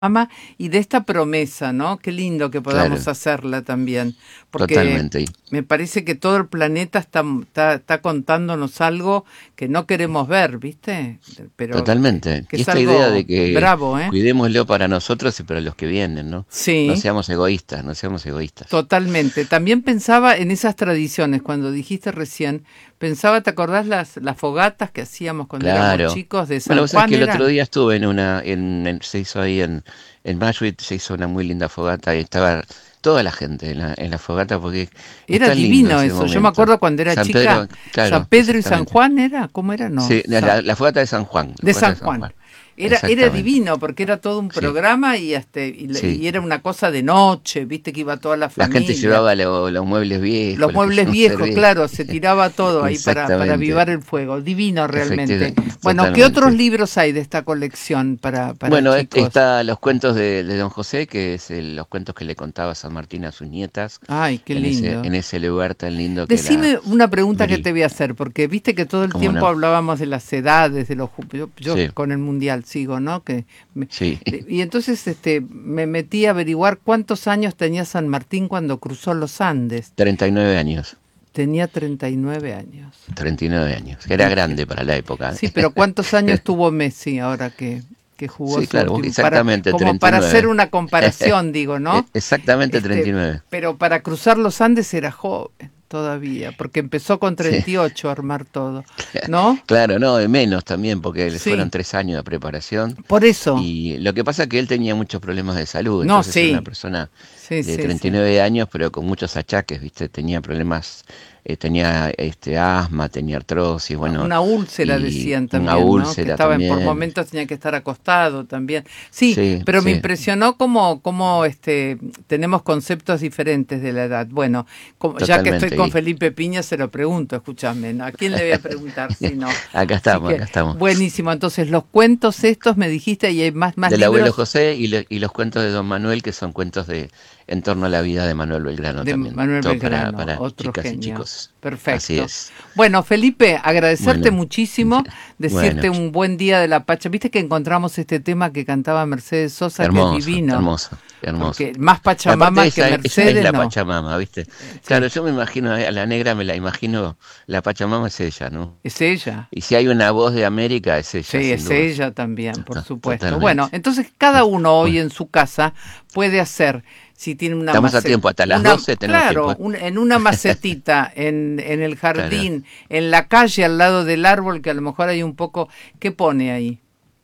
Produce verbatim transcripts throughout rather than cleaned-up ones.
Ama y de esta promesa, ¿no? Qué lindo que podamos Claro. hacerla también, porque Totalmente. me parece que todo el planeta está, está, está contándonos algo que no queremos ver, ¿viste? Pero que, Totalmente. que Y es esta idea algo de que bravo, ¿eh? cuidémoslo para nosotros y para los que vienen, ¿no? No Sí, seamos egoístas, no seamos egoístas. totalmente. También pensaba en esas tradiciones, cuando dijiste recién, pensaba, ¿te acordás las, las fogatas que hacíamos cuando éramos Claro. chicos de Bueno, San vos sabés Juan que el otro eran? día estuve en una, en, en- se hizo ahí en, en Mashwit, se hizo una muy linda fogata y estaba toda la gente en la, en la fogata porque es Era tan lindo divino ese eso. Yo me momento. acuerdo cuando era San chica, Pedro, San claro, Pedro y San exactamente. Juan era, ¿cómo era? No, Sí, San- la, la fogata de San Juan, la de fogata San de San Juan. Juan, Era, era exactamente. divino porque era todo un Sí, programa y, este, y, le- sí. y era una cosa de noche, viste que iba toda la La gente familia. llevaba lo- los muebles Los viejos, los que muebles llevan viejos, cerveza. claro, se tiraba todo ahí para, para Exactamente. avivar el fuego. Divino realmente. Efectivamente, Bueno, ¿qué otros totalmente. libros hay de esta colección para, para Bueno, est- chicos? está los cuentos de, de Don José, que es el- los cuentos que le contaba San Martín a sus nietas, Ay, qué en ese, lindo. en ese lugar tan lindo que era Decime una pregunta que Brí. te voy a hacer, porque viste que todo el ¿Cómo tiempo no? hablábamos de las edades, de los ju- yo, yo Sí, con el mundial sigo, ¿no? Que me- sí. y entonces este me metí a averiguar cuántos años tenía San Martín cuando cruzó los Andes. treinta y nueve años. Tenía treinta y nueve años. treinta y nueve años. Era grande para la época. Sí, pero ¿cuántos años tuvo Messi ahora que, que jugó Sí, su claro, último? Para, exactamente, como para hacer treinta y nueve. una comparación, digo, ¿no? Exactamente treinta y Este, nueve. pero para cruzar los Andes era joven todavía, porque empezó con Sí. treinta y ocho a armar todo, ¿no? Claro, no, de menos también, porque le fueron Sí, tres años de preparación. por eso. Y lo que pasa es que él tenía muchos problemas de salud, No, entonces era una sí, persona sí, de sí, treinta y sí. nueve años, pero con muchos achaques, ¿viste? Tenía problemas, eh, tenía este asma, tenía artrosis, bueno, Una úlcera y decían una también, ¿no? Que úlcera estaba en, por también. momentos tenía que estar acostado también. Sí, Sí, pero me sí, impresionó cómo, cómo este, tenemos conceptos diferentes de la edad. Bueno, como, ya que estoy totalmente. con Y Felipe Piña, se lo pregunto, escúchame, ¿no? ¿A quién le voy a preguntar si no? acá Así estamos, que, acá estamos. buenísimo. Entonces, los cuentos estos me dijiste y hay más, más Del abuelo libros José y, lo- y los cuentos de Don Manuel, que son cuentos de en torno a la vida de Manuel Belgrano de también. Manuel Todo para, Belgrano, para otro chicas y genio. chicos. Así Perfecto. es. Bueno, Felipe, agradecerte Bueno, muchísimo, decirte bueno, un buen día de la Pacha. Viste que encontramos este tema que cantaba Mercedes Sosa, que es hermoso, divino, hermoso, hermoso. porque más Aparte Pachamama que esa, esa es Mercedes, la no. Pachamama, ¿viste? Claro, Sí, yo me imagino a la negra, me la imagino, la Pachamama es ella, ¿no? es ella. Y si hay una voz de América, es ella, Sí, sin es duda. ella también, por To- supuesto. Totalmente. Bueno, entonces cada uno hoy Bueno, en su casa puede hacer, si tiene una estamos a maceta, tiempo, hasta las una, doce tenemos tiempo, claro, ¿eh? un- en una macetita, en, en el Claro. jardín, en la calle, al lado del árbol, que a lo mejor hay un poco, ¿qué pone ahí?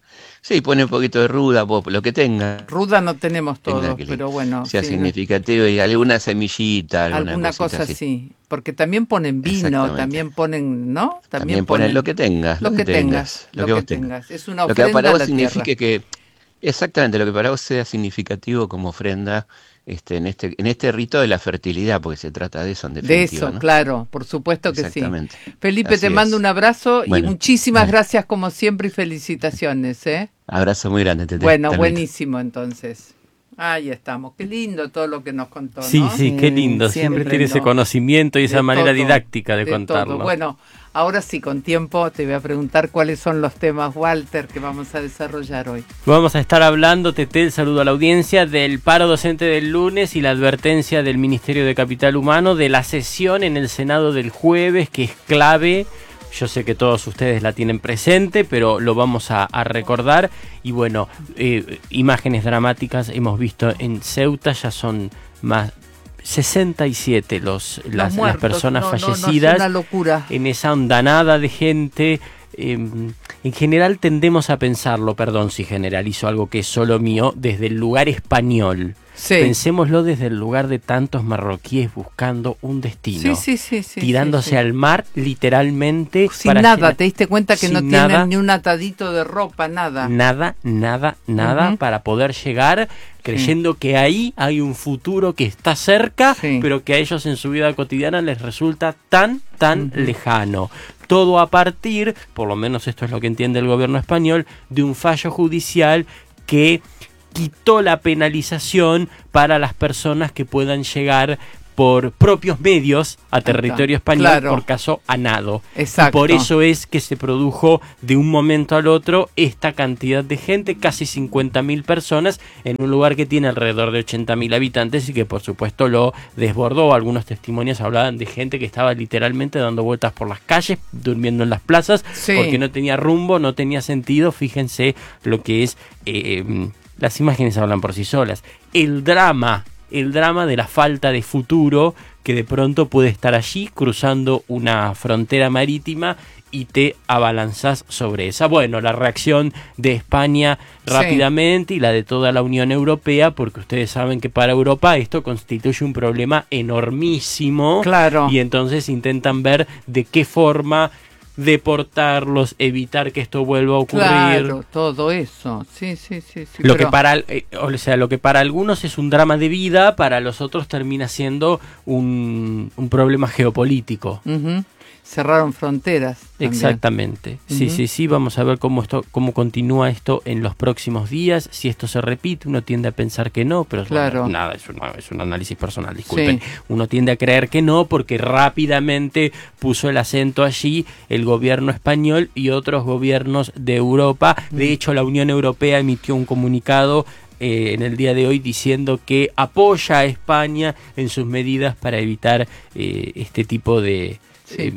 Sí, pone un poquito de ruda, pop, lo que tenga, Ruda no tenemos tenga todos, que le- pero bueno, sea sí, no- significativo y alguna semillita, alguna alguna cosita cosa así. así. Porque también ponen vino, Exactamente. también ponen, ¿no? También También pones lo ponen que tengas, lo lo que que tengas, tengas, lo lo que que vos tengas. tengas. Es una Lo que para ofrenda a vos la tierra. signifique que, exactamente, lo que para vos sea significativo como ofrenda este, en este, en este rito de la fertilidad, porque se trata de eso en De definitiva, eso, ¿no? claro, por supuesto que sí. Exactamente. Felipe, te Así mando es. un abrazo y Bueno, muchísimas bueno, gracias como siempre y felicitaciones, ¿eh? abrazo muy grande, Tete. Bueno, Hasta luego. buenísimo entonces. Ahí estamos. Qué lindo todo lo que nos contó, Sí, ¿no? sí, qué Sí, lindo. Qué Siempre siempre. tiene ese lindo. conocimiento y esa De manera todo, didáctica de de todo. contarlo. Bueno, ahora sí, con tiempo te voy a preguntar cuáles son los temas, Walter, que vamos a desarrollar hoy. Vamos a estar hablando, Tete, el saludo a la audiencia, del paro docente del lunes y la advertencia del Ministerio de Capital Humano de la sesión en el Senado del jueves, que es clave. Yo sé que todos ustedes la tienen presente, pero lo vamos a, a recordar. Y bueno, eh, imágenes dramáticas hemos visto en Ceuta, ya son más sesenta y siete los, Los las, las muertos, personas no, no, no, es fallecidas una locura. en esa ondanada de gente. Eh, en general tendemos a pensarlo, perdón si generalizo algo que es solo mío, desde el lugar español. Sí, Pensémoslo desde el lugar de tantos marroquíes buscando un destino, sí, sí, sí, sí, tirándose sí, sí. al mar literalmente. Sin para nada, llenar- te diste cuenta que no sin tienen nada, ni un atadito de ropa, nada. nada, nada, nada Ujú. para poder llegar, creyendo que ahí hay un futuro que está cerca, Sí. pero que a ellos en su vida cotidiana les resulta tan, tan Ujú. lejano. Todo a partir, por lo menos esto es lo que entiende el gobierno español, de un fallo judicial que quitó la penalización para las personas que puedan llegar por propios medios a territorio español, claro. por caso a nado. Exacto. Y por eso es que se produjo de un momento al otro esta cantidad de gente, casi cincuenta mil personas, en un lugar que tiene alrededor de ochenta mil habitantes y que por supuesto lo desbordó. Algunos testimonios hablaban de gente que estaba literalmente dando vueltas por las calles, durmiendo en las plazas, sí. porque no tenía rumbo, no tenía sentido. Fíjense lo que es, eh, las imágenes hablan por sí solas. El drama el drama de la falta de futuro que de pronto puede estar allí cruzando una frontera marítima y te abalanzás sobre esa. Bueno, la reacción de España rápidamente sí. y la de toda la Unión Europea, porque ustedes saben que para Europa esto constituye un problema enormísimo. Claro. Y entonces intentan ver de qué forma deportarlos, evitar que esto vuelva a ocurrir. Claro, todo eso. Sí, sí, sí, sí. Lo pero... que para eh, o sea, lo que para algunos es un drama de vida, para los otros termina siendo un, un problema geopolítico. Uh-huh. Cerraron fronteras. También. Exactamente. Uh-huh. Sí, sí, sí. Vamos a ver cómo esto, cómo continúa esto en los próximos días. Si esto se repite, uno tiende a pensar que no, pero claro. bueno, nada, es, una, es un análisis personal, disculpen. Sí. Uno tiende a creer que no, porque rápidamente puso el acento allí el gobierno español y otros gobiernos de Europa. Uh-huh. De hecho, la Unión Europea emitió un comunicado Eh, en el día de hoy diciendo que apoya a España en sus medidas para evitar eh, este tipo de... Sí. Eh,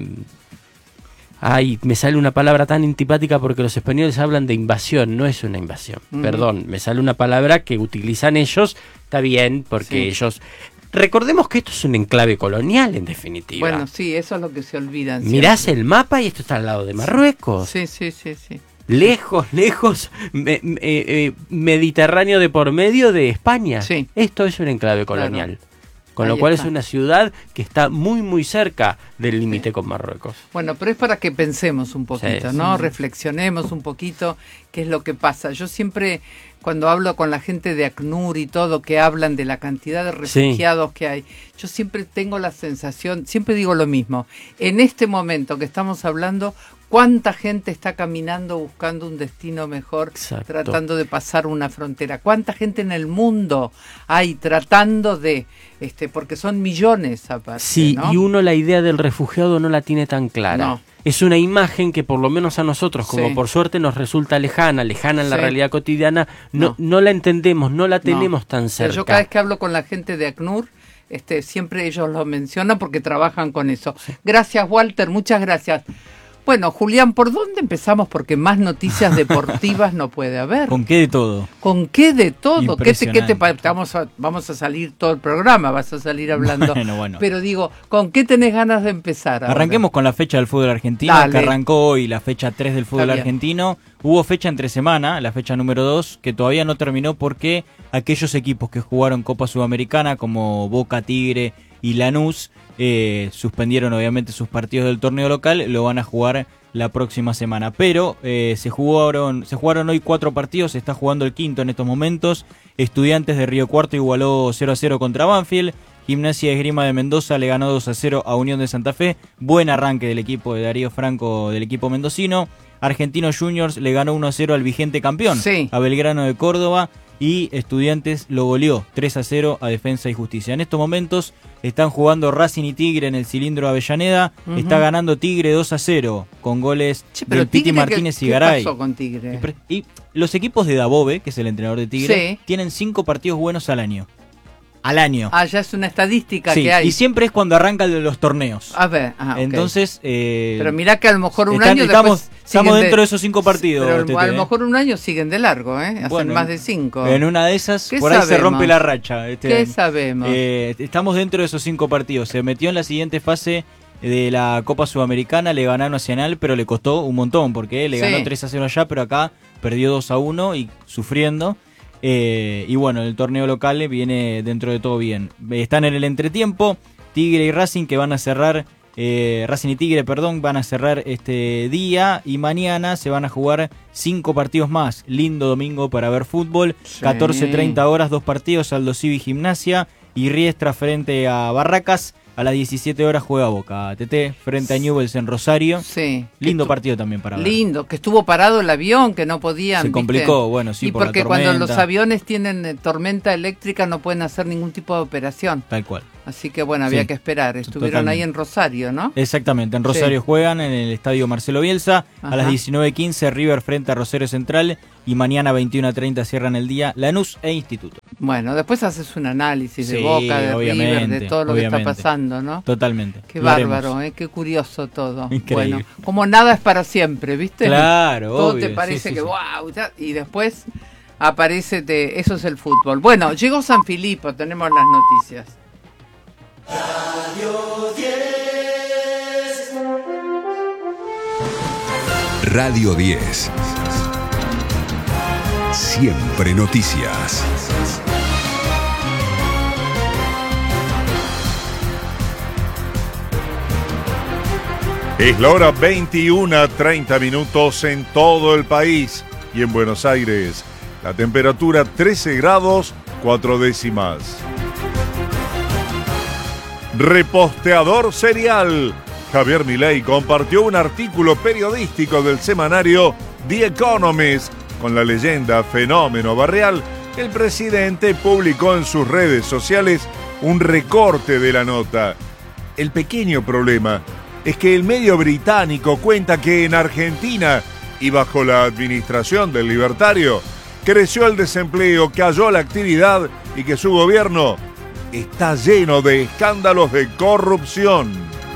ay, me sale una palabra tan antipática porque los españoles hablan de invasión, no es una invasión, uh-huh. perdón, me sale una palabra que utilizan ellos, está bien, porque sí. ellos... Recordemos que esto es un enclave colonial, en definitiva. Bueno, sí, eso es lo que se olvidan. Mirás el mapa y esto está al lado de Marruecos. Sí, sí, sí, sí. Lejos, lejos, me, me, eh, Mediterráneo de por medio de España. Sí. Esto es un enclave colonial. Claro. Con Ahí lo cual está. Es una ciudad que está muy, muy cerca del límite sí. con Marruecos. Bueno, pero es para que pensemos un poquito, sí, ¿no? sí. Reflexionemos un poquito qué es lo que pasa. Yo siempre, cuando hablo con la gente de ACNUR y todo, que hablan de la cantidad de refugiados sí. que hay, yo siempre tengo la sensación, siempre digo lo mismo. En este momento que estamos hablando, ¿cuánta gente está caminando buscando un destino mejor, Exacto. tratando de pasar una frontera? ¿Cuánta gente en el mundo hay tratando de, este, porque son millones aparte, sí, ¿no? Y uno la idea del refugiado no la tiene tan clara. No. Es una imagen que por lo menos a nosotros, como sí. por suerte nos resulta lejana, lejana en sí. la realidad cotidiana, no, no. no la entendemos, no la tenemos no. tan cerca. Pero yo cada vez que hablo con la gente de ACNUR, este, siempre ellos lo mencionan porque trabajan con eso. Sí. Gracias, Walter, muchas gracias. Bueno, Julián, ¿por dónde empezamos? Porque más noticias deportivas no puede haber. ¿Con qué de todo? ¿Con qué de todo? ¿Qué te, qué te, vamos, a, vamos a salir todo el programa, vas a salir hablando. Bueno, bueno. Pero digo, ¿con qué tenés ganas de empezar ahora? Arranquemos con la fecha del fútbol argentino, Dale. que arrancó hoy, la fecha tres del fútbol argentino. Hubo fecha entre semana, la fecha número dos, que todavía no terminó porque aquellos equipos que jugaron Copa Sudamericana, como Boca, Tigre y Lanús, eh, suspendieron obviamente sus partidos del torneo local, lo van a jugar la próxima semana. Pero eh, se jugaron se jugaron hoy cuatro partidos, se está jugando el quinto en estos momentos. Estudiantes de Río Cuarto igualó cero a cero contra Banfield. Gimnasia de Esgrima de Mendoza le ganó dos a cero a Unión de Santa Fe. Buen arranque del equipo de Darío Franco, del equipo mendocino. Argentinos Juniors le ganó uno a cero al vigente campeón, sí. a Belgrano de Córdoba. Y Estudiantes lo goleó tres a cero a Defensa y Justicia. En estos momentos están jugando Racing y Tigre en el cilindro Avellaneda. Uh-huh. Está ganando Tigre dos a cero con goles che, del Piti Martínez ¿qué, y Garay. ¿Qué pasó con Tigre? Y, y los equipos de Dabove, que es el entrenador de Tigre, sí. tienen cinco partidos buenos al año. Al año. Ah, ya es una estadística sí, que hay. Y siempre es cuando arrancan los torneos. A ver, ah, entonces. Okay. Eh, pero mirá que a lo mejor un están, año estamos, después estamos dentro de, de esos cinco partidos. Pero Tete, a lo mejor un año siguen de largo, ¿eh? Hacen bueno, más de cinco. En una de esas, por sabemos? ahí se rompe la racha. Este ¿Qué año. sabemos? Eh, estamos dentro de esos cinco partidos. Se metió en la siguiente fase de la Copa Sudamericana, le ganó a Nacional, pero le costó un montón, porque le sí. ganó tres a cero allá, pero acá perdió dos a uno y sufriendo. Eh, y bueno, el torneo local viene dentro de todo bien. Están en el entretiempo, Tigre y Racing que van a cerrar, eh, Racing y Tigre, perdón, van a cerrar este día y mañana se van a jugar cinco partidos más. Lindo domingo para ver fútbol, sí. catorce treinta horas, dos partidos, Aldo Civi Gimnasia y Riestra frente a Barracas. A las diecisiete horas juega Boca, T T, frente a Newell's en Rosario. Sí. Lindo partido también para ver. Lindo, que estuvo parado el avión, que no podían. Se complicó, ¿viste? bueno, sí, y por porque la tormenta. Cuando los aviones tienen tormenta eléctrica no pueden hacer ningún tipo de operación. Tal cual. Así que bueno, había Sí, que esperar. Estuvieron totalmente. ahí en Rosario, ¿no? Exactamente, en Rosario Sí. juegan en el estadio Marcelo Bielsa. Ajá. A las diecinueve quince River frente a Rosario Central y mañana veintiuno treinta cierran el día Lanús e Instituto. Bueno, después haces un análisis de Sí, Boca, de River, obviamente, de todo lo que obviamente. está pasando, ¿no? Totalmente. Qué Lo haremos. bárbaro, ¿eh? Qué curioso todo. Increíble. Bueno, como nada es para siempre, ¿viste? Claro, Todo obvio, te parece sí, sí, que sí. wow, ya, y después aparece, te, eso es el fútbol. Bueno, llegó San Filipo, tenemos las noticias. Radio diez. Siempre noticias. Es la hora veintiuna treinta minutos en todo el país y en Buenos Aires. La temperatura trece grados cuatro décimas. Reposteador serial. Javier Milei compartió un artículo periodístico del semanario The Economist con la leyenda Fenómeno Barreal. El presidente publicó en sus redes sociales un recorte de la nota. El pequeño problema es que el medio británico cuenta que en Argentina y bajo la administración del libertario creció el desempleo, cayó la actividad y que su gobierno está lleno de escándalos de corrupción.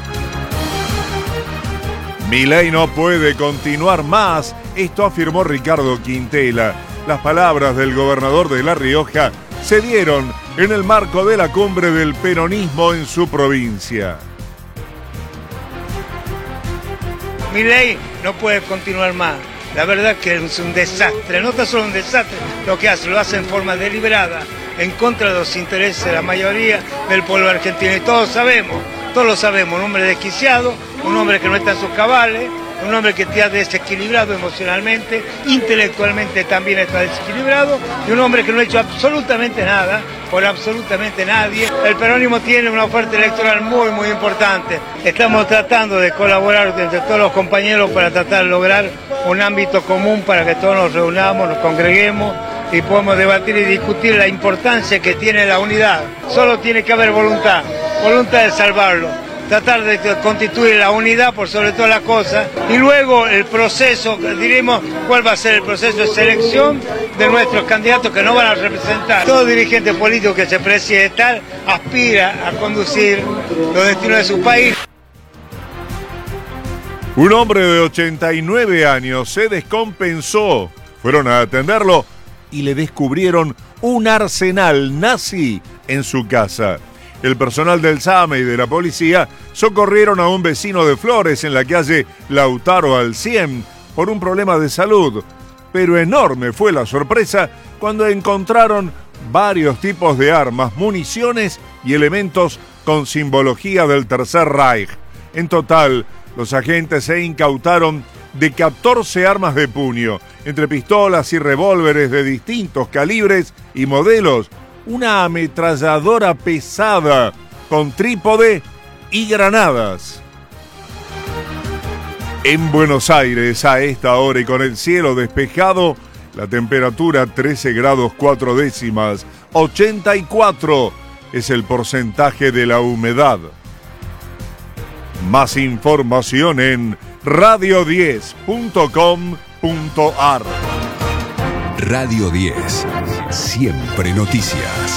Milei no puede continuar más, esto afirmó Ricardo Quintela. Las palabras del gobernador de La Rioja se dieron en el marco de la cumbre del peronismo en su provincia. Milei no puede continuar más. La verdad que es un desastre, no está solo un desastre, lo que hace, lo hace en forma deliberada, en contra de los intereses de la mayoría del pueblo argentino. Y todos sabemos, todos lo sabemos, un hombre desquiciado, un hombre que no está en sus cabales, un hombre que está desequilibrado emocionalmente, intelectualmente también está desequilibrado, y un hombre que no ha hecho absolutamente nada por absolutamente nadie. El peronismo tiene una oferta electoral muy, muy importante. Estamos tratando de colaborar entre todos los compañeros para tratar de lograr un ámbito común para que todos nos reunamos, nos congreguemos y podamos debatir y discutir la importancia que tiene la unidad. Solo tiene que haber voluntad, voluntad de salvarlo. Tratar de constituir la unidad por sobre todas las cosas y luego el proceso, diremos cuál va a ser el proceso de selección de nuestros candidatos que nos van a representar. Todo dirigente político que se precie tal aspira a conducir los destinos de su país. Un hombre de ochenta y nueve años se descompensó. Fueron a atenderlo y le descubrieron un arsenal nazi en su casa. El personal del SAME y de la policía socorrieron a un vecino de Flores en la calle Lautaro al cien por un problema de salud. Pero enorme fue la sorpresa cuando encontraron varios tipos de armas, municiones y elementos con simbología del Tercer Reich. En total, los agentes se incautaron de catorce armas de puño, entre pistolas y revólveres de distintos calibres y modelos, una ametralladora pesada con trípode y granadas. En Buenos Aires, a esta hora y con el cielo despejado, la temperatura trece grados cuatro décimas, ochenta y cuatro es el porcentaje de la humedad. Más información en radio diez punto com punto ar. Radio diez. Siempre noticias.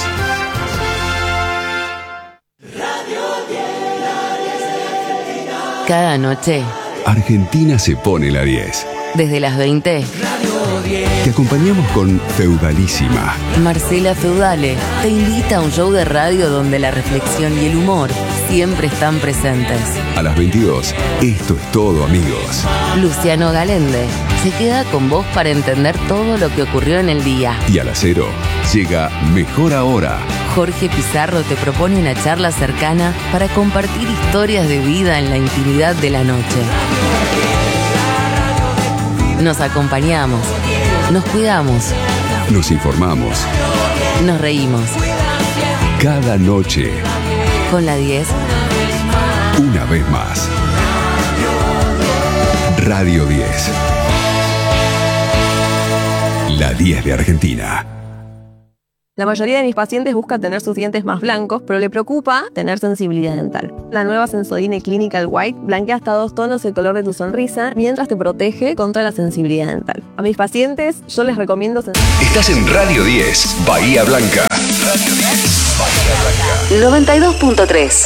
Cada noche, Argentina se pone la diez. desde las veinte, Te acompañamos con Feudalísima. Marcela Feudale te invita a un show de radio donde la reflexión y el humor siempre están presentes. A las veintidós, Esto es todo, amigos. Luciano Galende se queda con vos para entender todo lo que ocurrió en el día. Y a las cero, llega Mejor Ahora. Jorge Pizarro te propone una charla cercana para compartir historias de vida en la intimidad de la noche. Nos acompañamos, nos cuidamos, Nos informamos. nos reímos. Cada noche, Con la diez, una vez más. Radio diez. La diez de Argentina. La mayoría de mis pacientes busca tener sus dientes más blancos, pero le preocupa tener sensibilidad dental. La nueva Sensodyne Clinical White blanquea hasta dos tonos el color de tu sonrisa mientras te protege contra la sensibilidad dental. A mis pacientes yo les recomiendo... Estás en Radio diez, Bahía Blanca. Radio diez, Bahía Blanca. noventa y dos punto tres.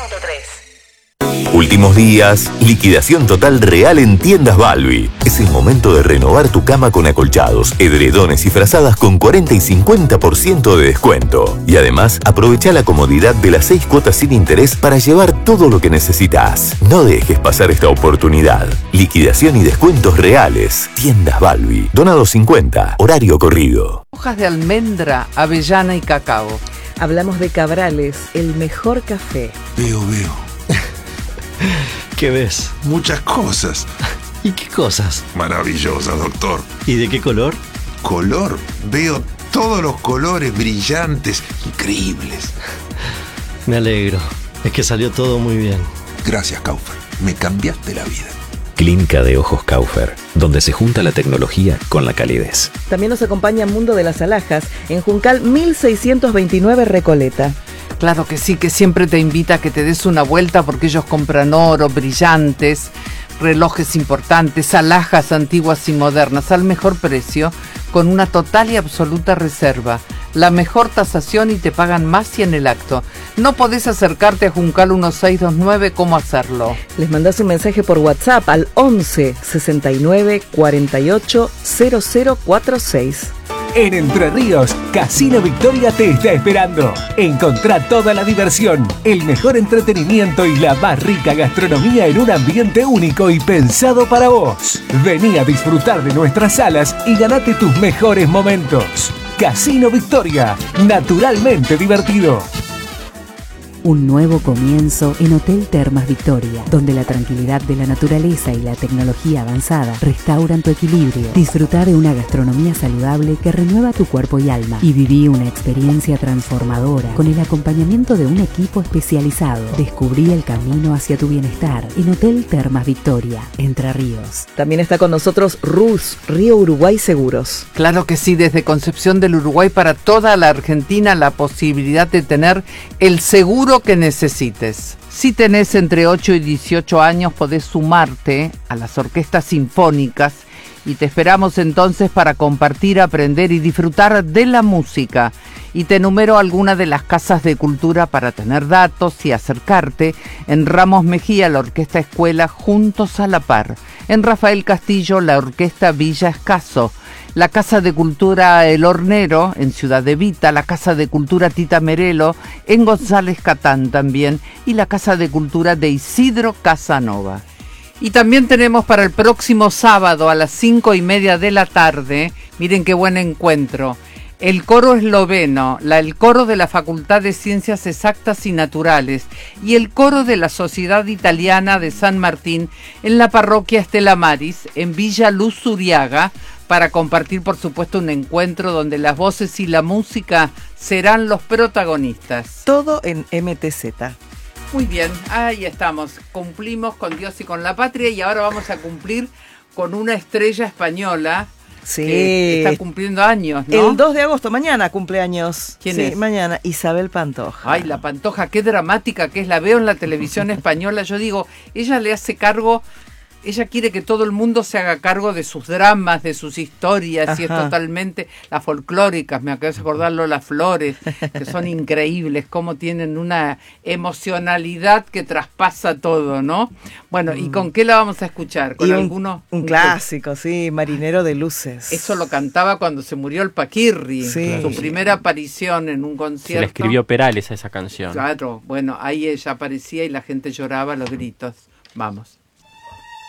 Últimos días, liquidación total real en Tiendas Balbi. Es el momento de renovar tu cama con acolchados, edredones y frazadas con cuarenta y cincuenta por ciento de descuento. Y además, aprovecha la comodidad de las seis cuotas sin interés para llevar todo lo que necesitas. No dejes pasar esta oportunidad. Liquidación y descuentos reales. Tiendas Balbi. Donado cincuenta. Horario corrido. Hojas de almendra, avellana y cacao. Hablamos de Cabrales, el mejor café. Veo, veo. ¿Qué ves? Muchas cosas. ¿Y qué cosas? Maravillosas, doctor. ¿Y de qué color? ¿Color? Veo todos los colores brillantes, increíbles. Me alegro. Es que salió todo muy bien. Gracias, Kaufer. Me cambiaste la vida. Clínica de Ojos Kaufer, donde se junta la tecnología con la calidez. También nos acompaña Mundo de las Alhajas, en Juncal mil seiscientos veintinueve Recoleta. Claro que sí, que siempre te invita a que te des una vuelta porque ellos compran oro, brillantes, relojes importantes, alhajas antiguas y modernas al mejor precio, con una total y absoluta reserva. La mejor tasación y te pagan más si en el acto. No podés acercarte a Juncal dieciséis veintinueve, ¿cómo hacerlo? Les mandás un mensaje por WhatsApp al once sesenta y nueve cuarenta y ocho cero cero cuarenta y seis. En Entre Ríos, Casino Victoria te está esperando. Encontrá toda la diversión, el mejor entretenimiento y la más rica gastronomía en un ambiente único y pensado para vos. Vení a disfrutar de nuestras salas y ganate tus mejores momentos. Casino Victoria, naturalmente divertido. Un nuevo comienzo en Hotel Termas Victoria, donde la tranquilidad de la naturaleza y la tecnología avanzada restauran tu equilibrio. Disfruta de una gastronomía saludable que renueva tu cuerpo y alma y viví una experiencia transformadora con el acompañamiento de un equipo especializado. Descubrí el camino hacia tu bienestar en Hotel Termas Victoria, Entre Ríos. También está con nosotros R U S, Río Uruguay Seguros. Claro que sí, desde Concepción del Uruguay para toda la Argentina la posibilidad de tener el seguro que necesites. Si tenés entre ocho y dieciocho años podés sumarte a las orquestas sinfónicas y te esperamos entonces para compartir, aprender y disfrutar de la música. Y te enumero algunas de las casas de cultura para tener datos y acercarte. En Ramos Mejía, la Orquesta Escuela Juntos a la Par. En Rafael Castillo, la Orquesta Villa Escaso. La Casa de Cultura El Hornero, en Ciudad de Vita, la Casa de Cultura Tita Merelo, en González Catán también, y la Casa de Cultura de Isidro Casanova. Y también tenemos para el próximo sábado a las cinco y media de la tarde, miren qué buen encuentro, el coro esloveno, la, el coro de la Facultad de Ciencias Exactas y Naturales y el coro de la Sociedad Italiana de San Martín en la parroquia Estela Maris, en Villa Luz Uriaga, para compartir, por supuesto, un encuentro donde las voces y la música serán los protagonistas. Todo en M T Z. Muy bien, ahí estamos. Cumplimos con Dios y con la patria y ahora vamos a cumplir con una estrella española. Sí. Que está cumpliendo años, ¿no? El dos de agosto, mañana cumpleaños. ¿Quién sí, es? Mañana, Isabel Pantoja. Ay, la Pantoja, qué dramática que es. La veo en la televisión española. Yo digo, ella le hace cargo... Ella quiere que todo el mundo se haga cargo de sus dramas, de sus historias. Ajá. Y es totalmente las folclóricas, me acabo de acordar Lola Flores, que son increíbles, cómo tienen una emocionalidad que traspasa todo, ¿no? Bueno, ¿y con qué la vamos a escuchar? ¿Con y un, alguno? Un clásico, sí, Marinero de Luces. Eso lo cantaba cuando se murió el Paquirri, sí. Su primera aparición en un concierto. Se la escribió Perales a esa canción. Claro, bueno, ahí ella aparecía y la gente lloraba a los gritos. Vamos.